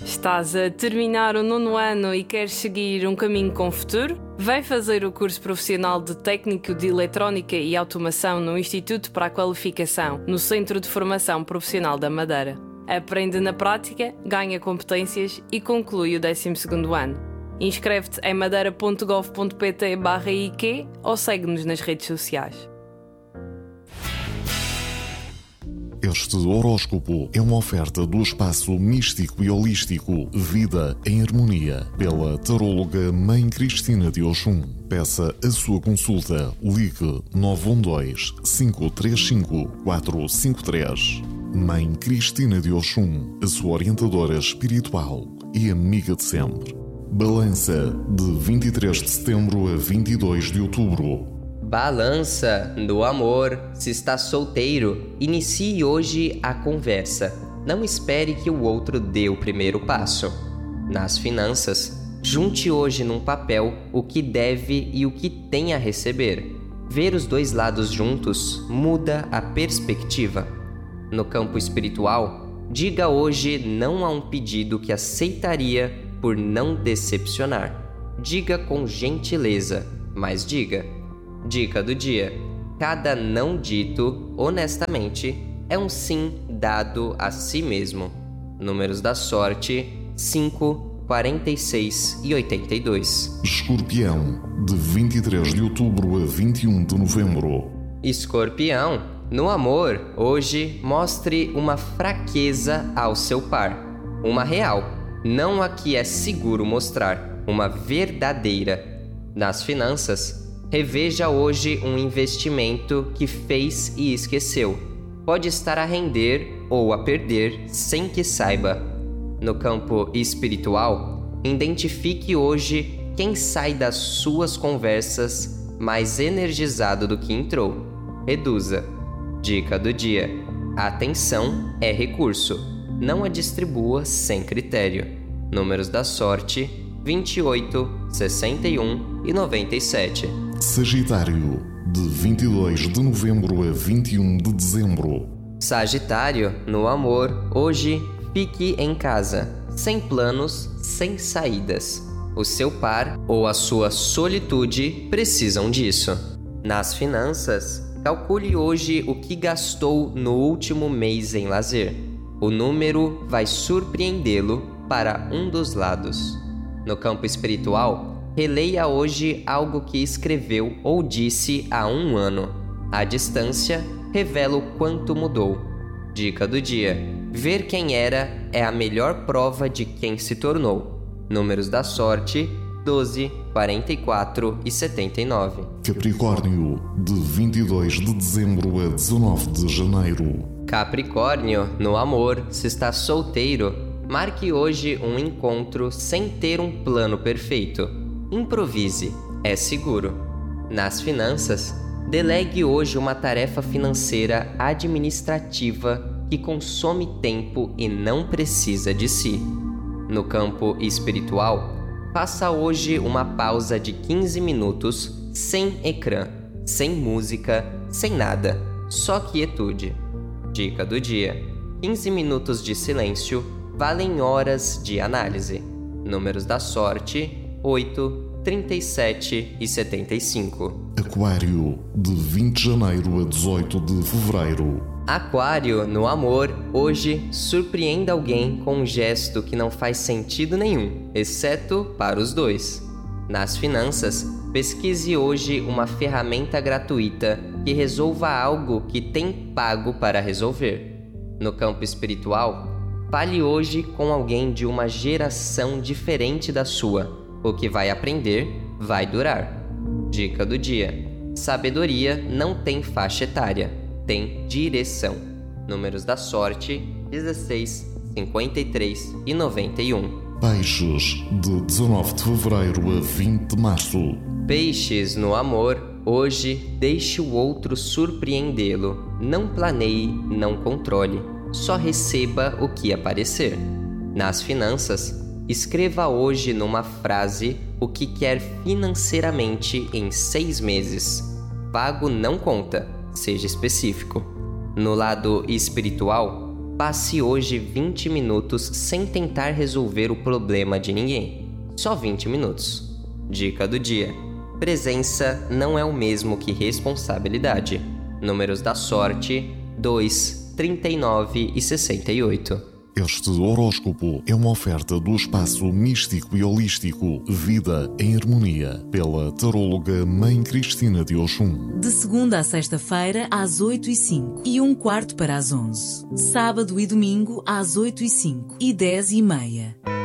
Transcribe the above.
Estás a terminar o 9º ano e queres seguir um caminho com futuro? Vem fazer o curso profissional de Técnico de Eletrónica e Automação no Instituto para a Qualificação, no Centro de Formação Profissional da Madeira. Aprende na prática, ganha competências e conclui o 12º ano. Inscreve-te em madeira.gov.pt/IQ ou segue-nos nas redes sociais. Este horóscopo é uma oferta do espaço místico e holístico Vida em Harmonia, pela taróloga Mãe Cristina de Oxum. Peça a sua consulta. Ligue 912-535-453. Mãe Cristina de Oxum, a sua orientadora espiritual e amiga de sempre. Balança de 23 de setembro a 22 de outubro. Balança do amor. Se está solteiro, inicie hoje a conversa. Não espere que o outro dê o primeiro passo. Nas finanças, junte hoje num papel o que deve e o que tem a receber. Ver os dois lados juntos muda a perspectiva. No campo espiritual, diga hoje não a um pedido que aceitaria por não decepcionar. Diga com gentileza, mas diga. Dica do dia: cada não dito honestamente é um sim dado a si mesmo. Números da sorte: 5, 46 e 82. Escorpião, de 23 de outubro a 21 de novembro. Escorpião, no amor, hoje mostre uma fraqueza ao seu par. Uma real, não a que é seguro mostrar, uma verdadeira. Nas finanças, reveja hoje um investimento que fez e esqueceu. Pode estar a render ou a perder sem que saiba. No campo espiritual, identifique hoje quem sai das suas conversas mais energizado do que entrou. Reduza. Dica do dia: atenção é recurso. Não a distribua sem critério. Números da sorte: 28, 61 e 97. Sagitário, de 22 de novembro a 21 de dezembro. Sagitário, no amor, hoje fique em casa, sem planos, sem saídas. O seu par ou a sua solitude precisam disso. Nas finanças, calcule hoje o que gastou no último mês em lazer. O número vai surpreendê-lo para um dos lados. No campo espiritual, releia hoje algo que escreveu ou disse há um ano. A distância revela o quanto mudou. Dica do dia: ver quem era é a melhor prova de quem se tornou. Números da sorte: 12, 44 e 79. Capricórnio, de 22 de dezembro a 19 de janeiro. Capricórnio, no amor, se está solteiro, marque hoje um encontro sem ter um plano perfeito. Improvise, é seguro. Nas finanças, delegue hoje uma tarefa financeira administrativa que consome tempo e não precisa de si. No campo espiritual, faça hoje uma pausa de 15 minutos sem ecrã, sem música, sem nada, só quietude. Dica do dia: 15 minutos de silêncio valem horas de análise. Números da sorte: 8, 37 e 75. Aquário, de 20 de janeiro a 18 de fevereiro. Aquário, no amor, hoje surpreenda alguém com um gesto que não faz sentido nenhum, exceto para os dois. Nas finanças, pesquise hoje uma ferramenta gratuita que resolva algo que tem pago para resolver. No campo espiritual, fale hoje com alguém de uma geração diferente da sua. O que vai aprender vai durar. Dica do dia: sabedoria não tem faixa etária, tem direção. Números da sorte: 16, 53 e 91. Peixes, de 19 de fevereiro a 20 de março. Peixes, no amor, hoje deixe o outro surpreendê-lo. Não planeie, não controle, só receba o que aparecer. Nas finanças, escreva hoje numa frase o que quer financeiramente em 6 meses. Pago não conta, seja específico. No lado espiritual, Passe hoje 20 minutos sem tentar resolver o problema de ninguém. Só 20 minutos. Dica do dia: presença não é o mesmo que responsabilidade. Números da sorte: 2, 39 e 68. Este horóscopo é uma oferta do espaço místico e holístico Vida em Harmonia, pela taróloga Mãe Cristina de Oxum. De segunda a sexta-feira, às 8h05 e 1/4 para as 11. Sábado e domingo, às 8h05 e 10h30.